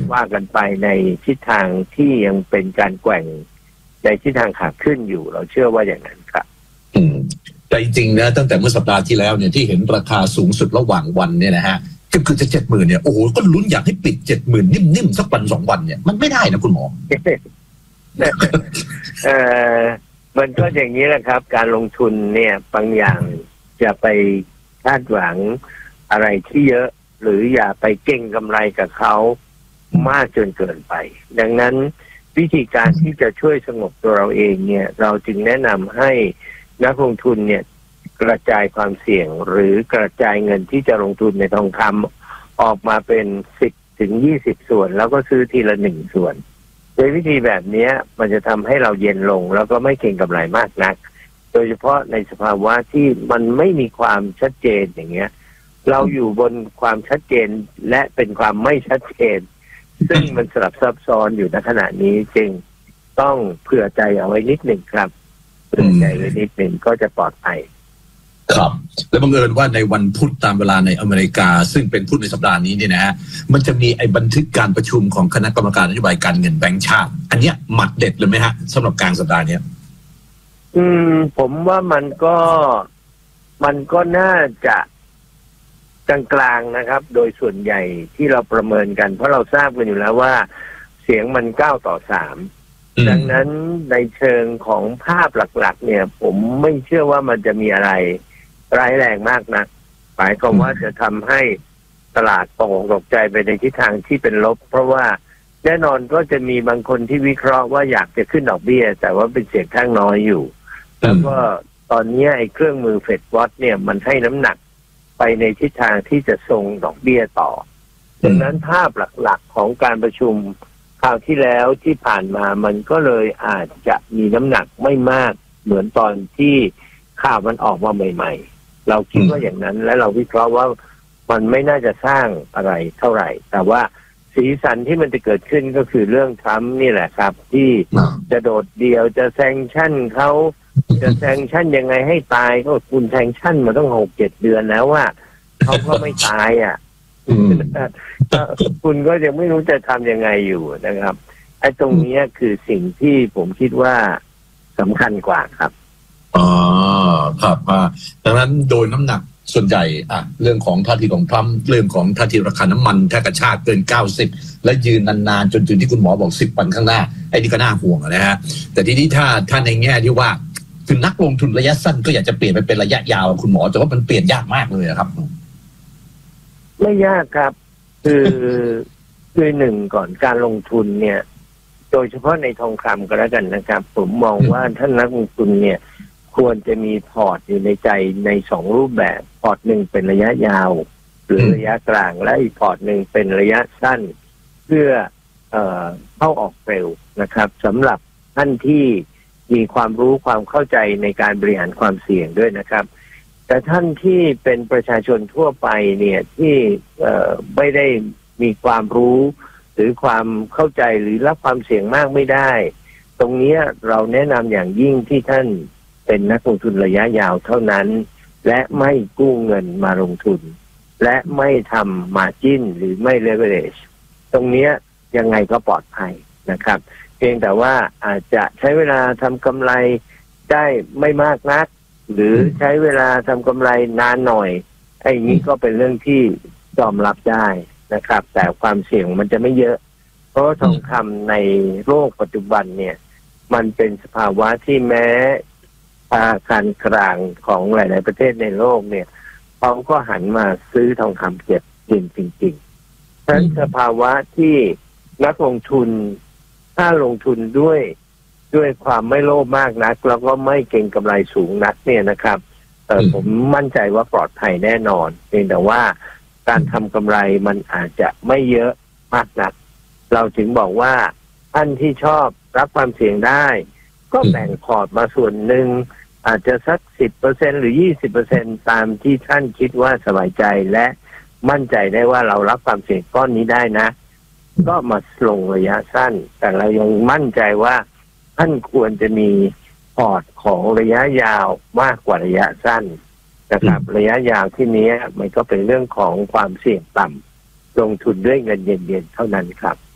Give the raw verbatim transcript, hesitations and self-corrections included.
ว่ากันไปในทิศทางที่ยังเป็นการแกว่งในทิศทางขาขึ้นอยู่เราเชื่อว่าอย่างนั้นครับอืมแต่จริงๆนะตั้งแต่เมื่อสัปดาห์ที่แล้วเนี่ยที่เห็นราคาสูงสุดระหว่างวันเนี่ยนะฮะเกือบคือจะเจ็ดหมื่นเนี่ยโอ้โหก็ลุ้นอยากให้ปิดเจ็ดหมื่นนิ่มๆสักวันสองวันเนี่ยมันไม่ได้นะคุณหมอเออมันก็อย่างนี้แหละครับการลงทุนเนี่ยบางอย่างจะไปคาดหวังอะไรที่เยอะหรืออย่าไปเก่งกำไรกับเขามากจนเกินไปดังนั้นวิธีการที่จะช่วยสงบตัวเราเองเนี่ยเราจึงแนะนำให้นักลงทุนเนี่ยกระจายความเสี่ยงหรือกระจายเงินที่จะลงทุนในทองคำออกมาเป็นสิบถึงยี่สิบส่วนแล้วก็ซื้อทีละหนึ่งส่วนโดยวิธีแบบนี้มันจะทำให้เราเย็นลงแล้วก็ไม่เก็งกำไรมากนักโดยเฉพาะในสภาวะที่มันไม่มีความชัดเจนอย่างเงี้ยเราอยู่บนความชัดเจนและเป็นความไม่ชัดเจนซึ่งมันสลับซับซ้อนอยู่ในขณะนี้จึงต้องเผื่อใจเอาไว้นิดหนึ่งครับเผื่อใจไว้นิดหนึ่งก็จะปลอดภัยครับและบังเอิญว่าในวันพุธตามเวลาในอเมริกาซึ่งเป็นพุธในสัปดาห์นี้เนี่ยนะฮะมันจะมีไอ้บันทึกการประชุมของคณะกรรมการนโยบายการเงินแบงก์ชาติอันเนี้ยหมัดเด็ดเลยไหมฮะสำหรับกลางสัปดาห์นี้อืมผมว่ามันก็มันก็น่าจะกลางๆนะครับโดยส่วนใหญ่ที่เราประเมินกันเพราะเราทราบกันอยู่แล้วว่าเสียงมันเก้าต่อสามดังนั้นในเชิงของภาพหลักๆเนี่ยผมไม่เชื่อว่ามันจะมีอะไรร้ายแรงมากนะหมายความว่าจะทำให้ตลาดตกตกใจไปในทิศทางที่เป็นลบเพราะว่าแน่นอนก็จะมีบางคนที่วิเคราะห์ว่าอยากจะขึ้นดอกเบี้ยแต่ว่าเป็นเสียงข้างน้อยอยู่แล้วก็ตอนนี้ไอ้เครื่องมือเฟดวอทเนี่ยมันให้น้ำหนักไปในทิศทางที่จะทรงดอกเบี้ยต่อดังนั้นภาพหลักๆของการประชุมคราวที่แล้วที่ผ่านมามันก็เลยอาจจะมีน้ำหนักไม่มากเหมือนตอนที่ข่าวมันออกมาใหม่ๆเราคิดว่าอย่างนั้นและเราวิเคราะห์ว่ามันไม่น่าจะสร้างอะไรเท่าไหร่แต่ว่าสีสันที่มันจะเกิดขึ้นก็คือเรื่องทรัมป์นี่แหละครับที่จะโดดเดี่ยวจะแซงชั่นเขาจะแซงชั่นยังไงให้ตายก็คุณแซงชั่นมาต้องหกเจ็ดเดือนแล้วว่าเขาก็ไม่ตายอ่ะคุณก็ยังไม่รู้จะทำยังไงอยู่นะครับไอ้ตรงนี้คือสิ่งที่ผมคิดว่าสำคัญกว่าครับอ๋อครับอ่าดังนั้นโดยน้ำหนักส่วนใหญ่อ่ะเรื่องของท่าทีของทรัมป์เรื่องของท่าทีราคาน้ำมันถ้ากระชากเกินเก้าสิบและยืนนานๆจนถึงที่คุณหมอบอกสิบวันข้างหน้าไอ้นี่ก็น่าห่วงนะฮะแต่ทีนี้ถ้าถ้าในแง่ที่ว่าคือนักลงทุนระยะสั้นก็อยากจะเปลี่ยนไปเป็นระยะยาวคุณหมอแต่ว่ามันเปลี่ยนยากมากเลยครับไม่ยากครับคือคือหนึ่งก่อนการลงทุนเนี่ยโดยเฉพาะในทองคำก็แล้วกันนะครับผมมองว่าท่านนักลงทุนเนี่ยควรจะมีพอร์ตอยู่ในใจในสองรูปแบบพอร์ตหนึ่งเป็นระยะยาวหรือระยะกลางและอีกพอร์ตหนึ่งเป็นระยะสั้นเพื่อเอ่อเข้าออกเร็วนะครับสำหรับท่านที่มีความรู้ความเข้าใจในการบริหารความเสี่ยงด้วยนะครับแต่ท่านที่เป็นประชาชนทั่วไปเนี่ยที่เอ่อไม่ได้มีความรู้หรือความเข้าใจหรือรับความเสี่ยงมากไม่ได้ตรงนี้เราแนะนำอย่างยิ่งที่ท่านเป็นนักลงทุนระยะยาวเท่านั้นและไม่กู้เงินมาลงทุนและไม่ทำมาร์จิ้นหรือไม่เลเวอเรจตรงนี้ยังไงก็ปลอดภัยนะครับเพียงแต่ว่าอาจจะใช้เวลาทำกำไรได้ไม่มากนักหรือใช้เวลาทำกำไรนานหน่อยไอ้นี้ก็เป็นเรื่องที่ยอมรับได้นะครับแต่ความเสี่ยงมันจะไม่เยอะเพราะทองคำในโลกปัจจุบันเนี่ยมันเป็นสภาวะที่แม้ธนาคารกลางของหลายๆประเทศในโลกเนี่ยเขาก็หันมาซื้อทองคำเก็บจริงจริงๆฉะนั้นสภาวะที่นักลงทุนถ้าลงทุนด้วยด้วยความไม่โลภมากนักแล้วก็ไม่เก็งกำไรสูงนักเนี่ยนะครับเออผมมั่นใจว่าปลอดภัยแน่นอนเพียงแต่ว่าการทำกำไรมันอาจจะไม่เยอะมากนักเราถึงบอกว่าท่านที่ชอบรับความเสี่ยงได้ก็แบ่งพอร์ตมาส่วนหนึ่งอาจจะสักสิบเปอร์เซ็นหรือยี่สิบเปอร์เซ็นตามที่ท่านคิดว่าสบายใจและมั่นใจได้ว่าเรารับความเสี่ยงก้อนนี้ได้นะก็มาลงระยะสั้นแต่เรายังมั่นใจว่าท่านควรจะมีพอร์ตของระยะยาวมากกว่าระยะสั้นนะครับระยะยาวที่นี้มันก็เป็นเรื่องของความเสี่ยงต่ำลงทุนด้วยเงินเย็นๆเท่านั้นครับ